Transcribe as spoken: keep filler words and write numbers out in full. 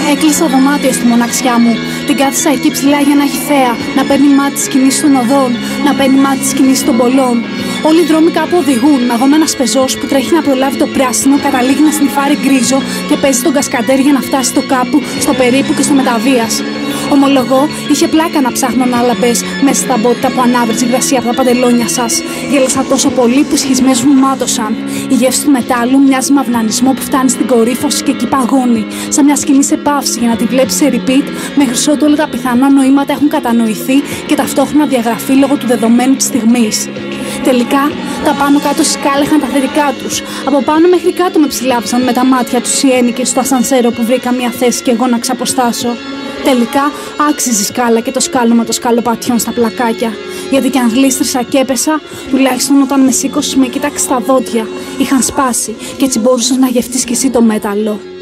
Έκλεισα δωμάτιο στη μοναξιά μου. Την κάθισα εκεί ψηλά για να έχει θέα. Να παίρνει μάτι τις κινήσεις των οδών. Να παίρνει μάτι τις κινήσεις των πολλών. Όλοι οι δρόμοι κάπου οδηγούν. Μα εγώ με ένα πεζός που τρέχει να προλάβει το πράσινο, καταλήγει να σνιφάρει γκρίζο και παίζει τον κασκαντέρ για να φτάσει στο κάπου, στο περίπου και στο μεταβίας. Ομολογώ, είχε πλάκα να ψάχνω ανάλαμπες μέσα στα μπότια που ανάβριζε η υγρασία από τα παντελόνια σας. Γέλασα τόσο πολύ που οι σχισμές μου μάτωσαν. Η γεύση του μετάλλου μοιάζει με αυνανισμό που φτάνει στην κορύφωση και εκεί παγώνει. Σαν μια σκηνή σε παύση για να τη βλέπει σε repeat, μέχρι ότου όλα τα πιθανά νοήματα έχουν κατανοηθεί και ταυτόχρονα διαγραφεί λόγω του δεδομένου της στιγμής. Τελικά, τα πάνω κάτω σκάλα είχαν τα θετικά τους. Από πάνω μέχρι κάτω με ψηλάψαν με τα μάτια τους οι ένικες στο ασανσέρο που βρήκα μια θέση και εγώ να ξαποστάσω. Τελικά άξιζε η σκάλα και το σκάλωμα των σκαλοπατιών στα πλακάκια. Γιατί κι αν γλίστρισα και έπεσα, τουλάχιστον όταν με σήκωσες με κοίταξες στα δόντια. Είχαν σπάσει και έτσι μπορούσες να γευτείς κι εσύ το μέταλλο.